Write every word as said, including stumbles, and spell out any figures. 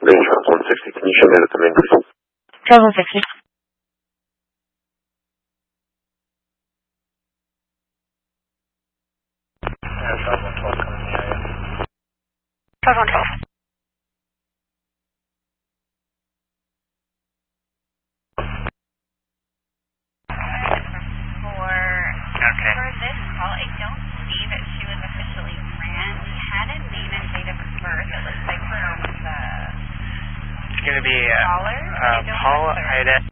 Range Charles one sixty, can you show me the domain, please? Charles one sixty. Yeah, Charles one twelve coming in the area. Charles one twelve. Okay. For this call, I don't see that she was officially ran. We had a name and date of birth. It looks like her was a It's going to be uh, caller. uh, Paul Ida